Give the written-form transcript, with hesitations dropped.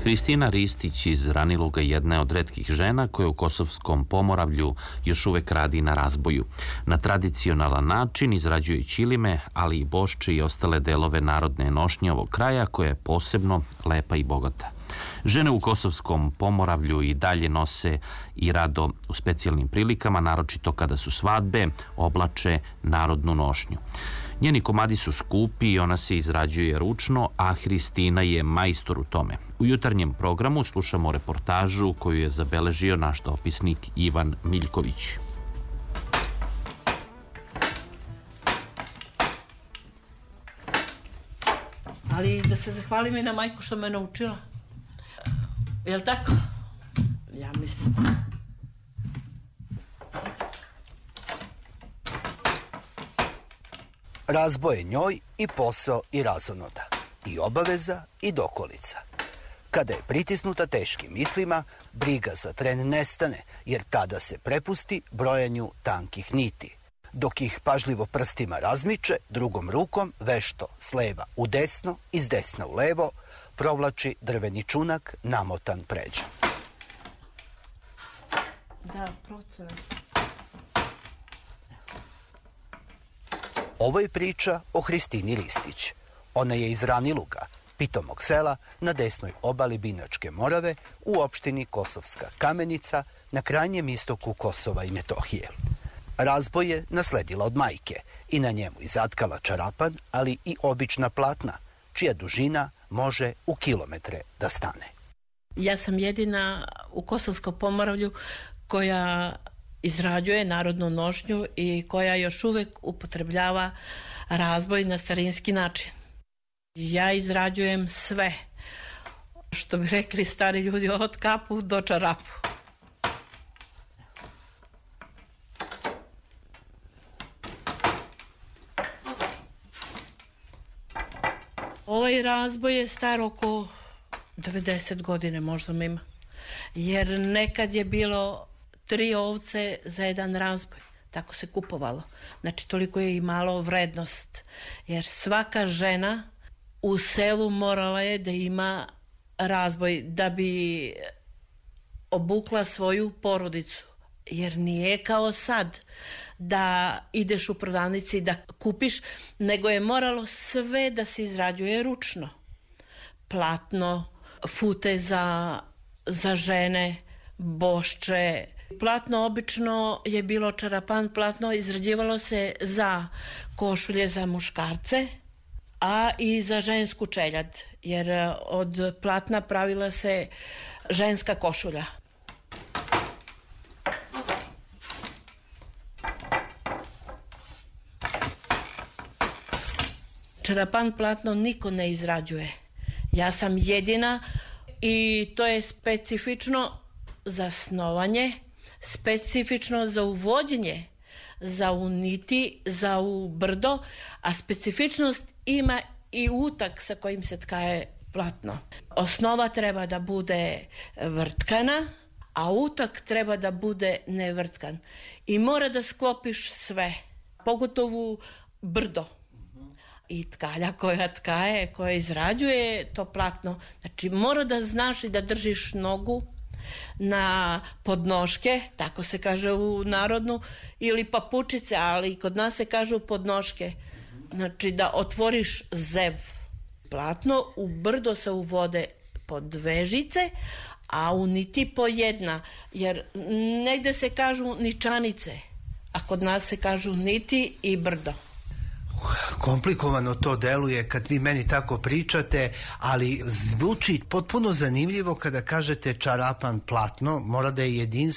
Hristina Ristić iz Raniluga jedna je od retkih žena koja u Kosovskom Pomoravlju još uvek radi na razboju. Na tradicionalan način izrađuje ćilime, ali i bošče i ostale delove narodne nošnje ovog kraja koja je posebno lepa i bogata. Žene u Kosovskom Pomoravlju i dalje nose i rado u specijalnim prilikama, naročito kada su svadbe, oblače narodnu nošnju. Njeni komadi su skupi i ona se izrađuje ručno, a Hristina je majstor u tome. U jutarnjem programu slušamo reportažu koju je zabeležio naš dopisnik Ivan Miljković. Ali da se zahvalim i na majku što me naučila. Jel tako? Ja mislim. Razboje njoj i posao i razonoda, i obaveza i dokolica. Kada je pritisnuta teškim mislima, briga za tren nestane, jer tada se prepusti brojanju tankih niti. Dok ih pažljivo prstima razmiče, drugom rukom vešto s leva u desno i s desna u levo provlači drveni čunak namotan pređom. Da, procene. Ovo je priča o Hristini Ristić. Ona je iz Raniluga, pitomog sela na desnoj obali Binačke Morave u opštini Kosovska Kamenica na krajnjem istoku Kosova i Metohije. Razboj je nasledila od majke i na njemu izatkala čarapan, ali i obična platna, čija dužina može u kilometre da stane. Ja sam jedina u Kosovskom Pomoravlju koja izrađuje narodnu nošnju i koja još uvek upotrebljava razboj na starinski način. Ja izrađujem sve, što bi rekli stari ljudi, od kapu do čarapu. Ovaj razboj je star oko 90 godine, možda ima. Jer nekad je bilo 3 ovce za jedan razboj. Tako se kupovalo. Znači, toliko je imalo vrednost. Jer svaka žena u selu morala je da ima razboj da bi obukla svoju porodicu. Jer nije kao sad da ideš u prodavnici da kupiš, nego je moralo sve da se izrađuje ručno. Platno, fute za žene, bošče. Platno obično je bilo čarapan platno, izrađivalo se za košulje za muškarce, a i za žensku čeljad, jer od platna pravila se ženska košulja. Čarapan platno niko ne izrađuje. Ja sam jedina i to je specifično za snovanje, specifično za uvođenje, za u niti, za u brdo, a specifičnost ima i utak sa kojim se tkaje platno. Osnova treba da bude vrtkana, a utak treba da bude nevrtkan. I mora da sklopiš sve, pogotovo brdo. I tkalja koja tkaje, koja izrađuje to platno. Znači, mora da znaš i da držiš nogu na podnoške, tako se kaže u narodnu, ili papučice, ali kod nas se kažu podnoške. Znači, da otvoriš zev. Platno u brdo se uvode po 2 žice, a u niti po 1, jer negde se kažu ničanice, a kod nas se kažu niti i brdo. Komplikovano to deluje kad vi meni tako pričate, ali zvuči potpuno zanimljivo kada kažete čarapan platno, mora da je jedinstven.